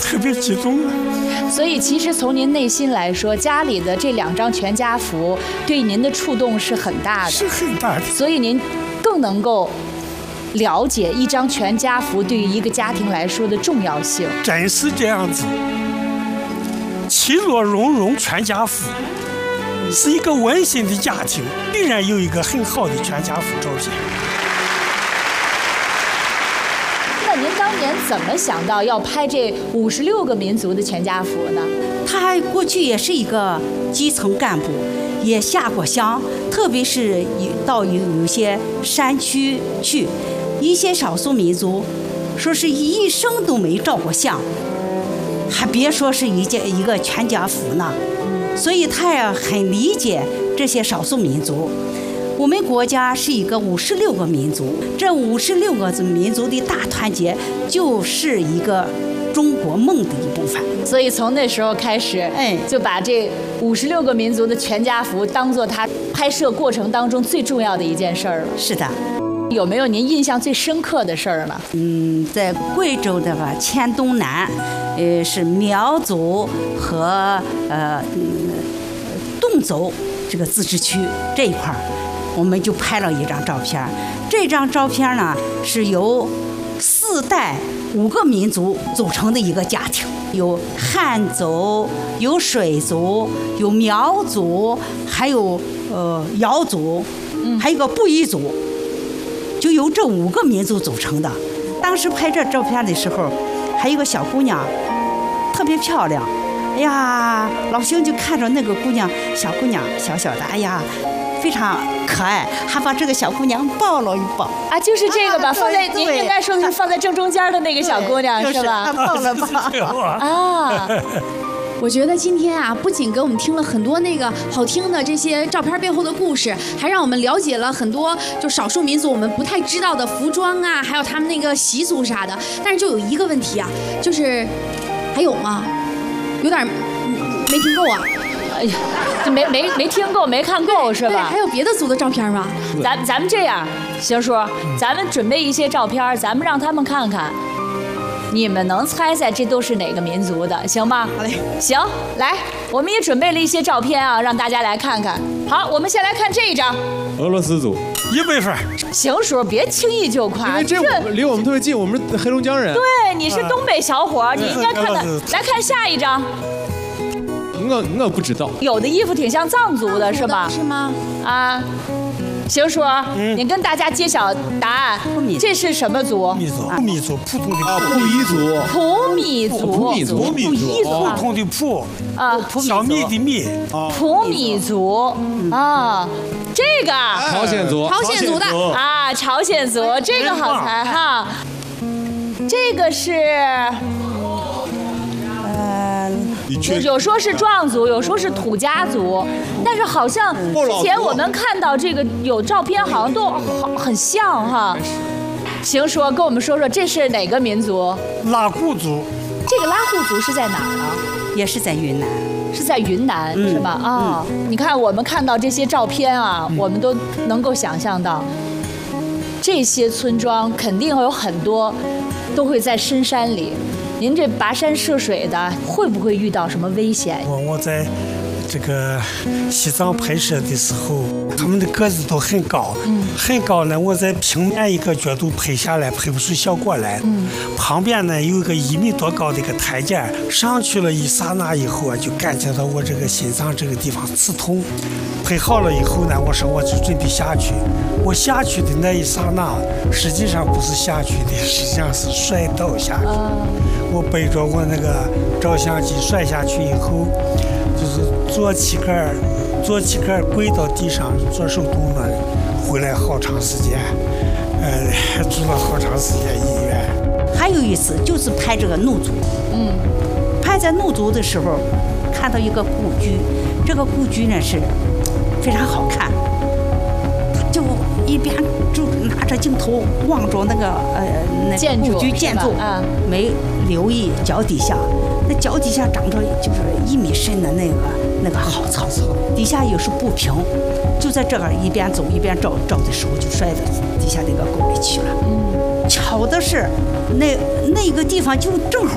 特别激动啊。 所以其实从您内心来说，家里的这2张全家福对您的触动是很大的， 是很大的。 所以您更能够了解一张全家福对于一个家庭来说的重要性。 真是这样子，其乐融融全家福，是一个温馨的家庭，必然有一个很好的全家福照片。 那您当年怎么想到要拍这56个民族的全家福呢？ 他过去也是一个基层干部，也下过乡，特别是到有些山区去，一些少数民族说是一生都没照过相，还别说是一个全家福呢。所以他也很理解这些少数民族。我们国家是一个56个民族，这56个民族的大团结就是一个中国梦的一部分。 所以从那时候开始，就把这56个民族的全家福当做他拍摄过程当中最重要的一件事儿了。 是的。 有没有您印象最深刻的事儿呢？ 在贵州的黔东南，是苗族和侗族这个自治区这一块儿，我们就拍了一张照片。这张照片呢是由4代5个民族组成的一个家庭，有汉族，有水族，有苗族，还有瑶族，还有个布依族。就由这5个民族组成的。当时拍这照片的时候，还有个小姑娘，特别漂亮。哎呀，老兄就看着那个姑娘，小姑娘小小的，哎呀，非常可爱，还把这个小姑娘抱了一抱。 啊，就是这个吧，放在您应该说的是放在正中间的那个小姑娘，是吧？ 抱了抱。 啊。 我觉得今天啊，不仅给我们听了很多那个好听的这些照片背后的故事，还让我们了解了很多就少数民族我们不太知道的服装啊，还有他们那个习俗啥的。但是就有一个问题啊，就是还有吗？有点没听够啊。 哎呀，就没听够，没看够是吧？ 对，还有别的族的照片吗？ 咱们这样，邢叔，咱们准备一些照片，咱们让他们看看。你们能猜猜这都是哪个民族的，行吗？ 好嘞， 行，来，我们也准备了一些照片啊，让大家来看看。好，我们先来看这一张， 俄罗斯族 ，100分。 邢叔，别轻易就夸， 因为这离我们特别近，我们是黑龙江人。 对，你是东北小伙，你应该看看。来看下一张。 我不知道。 有的衣服挺像藏族的，是吧？ 是吗？ 啊。邢叔，你跟大家揭晓答案。这是什么族？ 普米族，普通的布依族。 普米族。 普依族。 普通的普啊，小米的米。 普米族啊，这个朝鲜族。 朝鲜族的啊，朝鲜族，这个好猜哈。这个是。有说是壮族，有说是土家族，但是好像之前我们看到这个有照片，好像都很像哈。行，说跟我们说说这是哪个民族？ 拉祜族。 这个拉祜族是在哪儿呢？ 也是在云南。 是在云南是吧？啊，你看我们看到这些照片啊，我们都能够想象到，这些村庄肯定有很多都会在深山里。您这跋山涉水的，会不会遇到什么危险？ 我在这个西藏拍摄的时候，他们的个子都很高，很高呢。我在平面一个角度拍下来，拍不出效果来。旁边呢有一个1米多高的一个台阶，上去了一刹那以后啊，就感觉到我这个心脏这个地方刺痛。拍好了以后呢，我说我就准备下去。我下去的那一刹那，实际上不是下去的，实际上是摔倒下去。我背着我那个照相机摔下去以后，就是坐起盖跪到地上做手动了，回来好长时间，住了好长时间医院。 还有一次就是拍这个怒族，拍在怒族的时候，看到一个故居，这个故居呢是非常好看，就一边就拿着镜头望着那个故居建筑，没留意脚底下，那脚底下长着就是1米深的那个好草，底下也是不平，就在这儿一边走一边照的时候，就摔到底下那个沟里去了。巧的是，那个地方就正好